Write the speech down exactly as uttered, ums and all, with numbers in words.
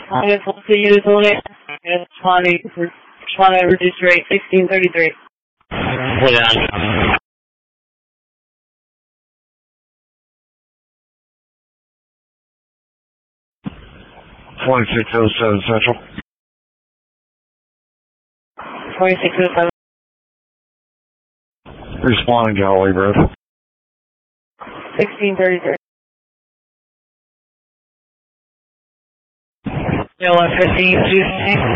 I'm going to see you this morning. I'm trying to, trying to reduce your rate, sixteen thirty-three. Yeah. twenty-six oh seven Central. twenty-six oh seven. Responding Galloway Road. sixteen thirty-three. Yeah, one fifteen,